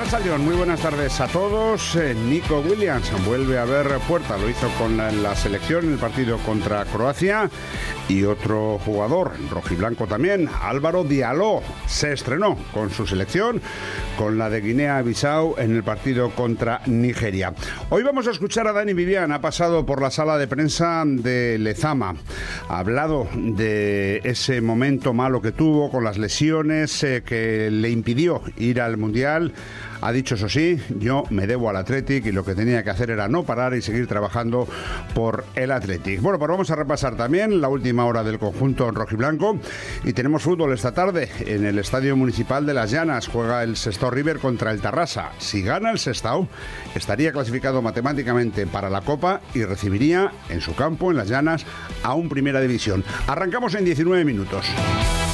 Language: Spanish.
Arrachaldeón, muy buenas tardes a todos. Nico Williams vuelve a ver puerta, lo hizo con la selección en el partido contra Croacia. Y otro jugador, rojiblanco también, Álvaro Diallo, se estrenó con su selección, con la de Guinea-Bissau en el partido contra Nigeria. Hoy vamos a escuchar a Dani Vivian, ha pasado por la sala de prensa de Lezama. Ha hablado de ese momento malo que tuvo con las lesiones que le impidió ir al Mundial. Ha dicho, eso sí, yo me debo al Athletic y lo que tenía que hacer era no parar y seguir trabajando por el Athletic. Bueno, pues vamos a repasar también la última hora del conjunto rojiblanco y tenemos fútbol esta tarde en el Estadio Municipal de Las Llanas. Juega el Sestao River contra el Tarrasa. Si gana el Sestao, estaría clasificado matemáticamente para la Copa y recibiría en su campo, en Las Llanas, a un Primera División. Arrancamos en 19 minutos.